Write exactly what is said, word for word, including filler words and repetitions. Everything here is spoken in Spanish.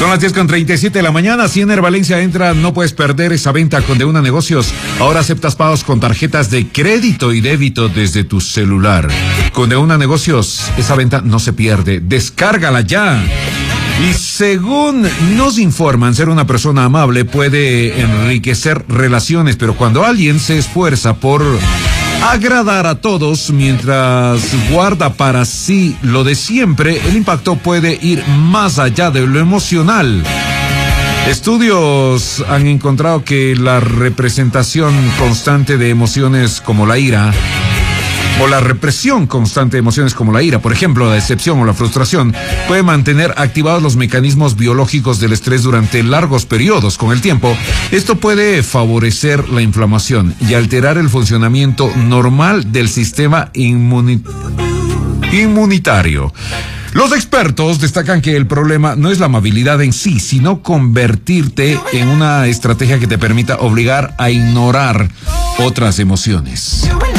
Son las diez con treinta y siete de la mañana. Si Ener Valencia entra, no puedes perder esa venta con De Una Negocios. Ahora aceptas pagos con tarjetas de crédito y débito desde tu celular. Con De Una Negocios, esa venta no se pierde. Descárgala ya. Y según nos informan, ser una persona amable puede enriquecer relaciones, pero cuando alguien se esfuerza por agradar a todos mientras guarda para sí lo de siempre, el impacto puede ir más allá de lo emocional. Estudios han encontrado que la representación constante de emociones como la ira, o la represión constante de emociones como la ira, por ejemplo, la decepción o la frustración, puede mantener activados los mecanismos biológicos del estrés durante largos periodos. Con el tiempo, esto puede favorecer la inflamación y alterar el funcionamiento normal del sistema inmuni- inmunitario. Los expertos destacan que el problema no es la amabilidad en sí, sino convertirte en una estrategia que te permita obligar a ignorar otras emociones.